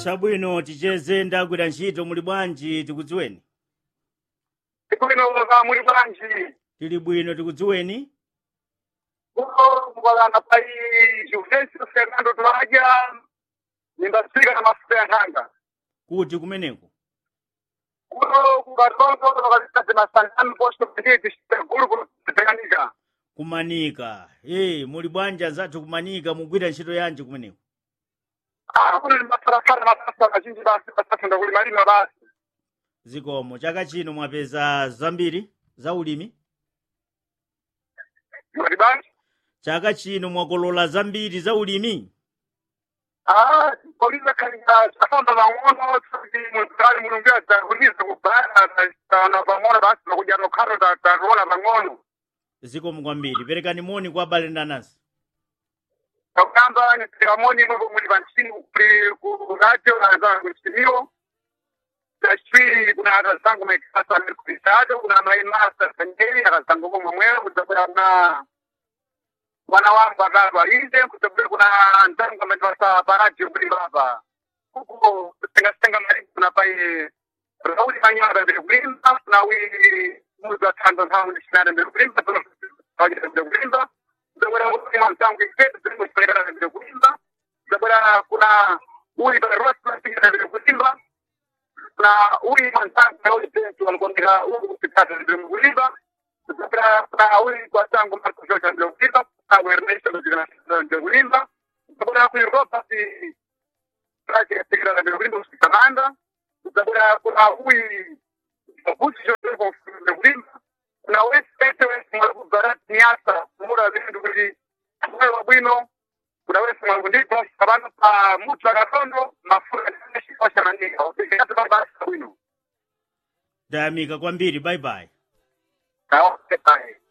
Chabwino ticheze ndagwira ntchito muli bwanji tikudziweni? Bwino muri bwanji. Tili bwino tikudziweni? Uko mbalana pai Juventus Fernando Twaja nimbasika na mafuta ya Tanga. Kuti kumeneko? Uko kubatongo lokalizate masangano posto kiti guru tekanika. Kumanika. Muli bwanji azathu kumanika mugwira ntchito yanji kumeneko? Kuna mafarafara matasa majinji basi pasatu ndo kulimalima basi. Zikomo chaka chino mwapeza zambiri za ulimi? Muri bwanji? Chaka chino mwakolola zambiri za ulimi? Poliza kalinga afamba bangono tsuti mutali mulungia za kuliza kubana na bangono basi nakuja no karo da rola bangono. Zikomo kwambiri perekani moni kwa abale ndanasi. Kamba ni teramoni mbo muri banchini ku radio na zangu studio. Tashiri kuna zangu mekasa mekuisado kuna maimasa sangeli na zangu mwenyewe kutakuwa na wana wangu watatu hizi kutakuwa kuna zangu ametwasa barati kuli baba. Huko tenga mari kuna pai Rauli Manyara de Grimba na wi muza tando hamu ni sinada de Grimba de Grimba. Zabara kuna mtangu kwetu tungo speleka de Grimba. Zabara kuna uli barua de Grimba. Na uli mtangu au tentu walikuwa ukipata de Grimba. Zabara kuna uli kwa tangu Marco Jorge de Grimba. Awareness de Grimba. Zabara kuna Europa si pratica integrata de Grimba usikamanda. Zabara kuna uli Buti Jorge de Grimba. Na wewe mwabubarat niasa mura zindu kuli kwa bwino kuna wewe mwangundipo sabana pa mutu agatondo mafura nishi kwa shamandika ukikata baba bwino Damika kwambiri bye bye. Sawa bye.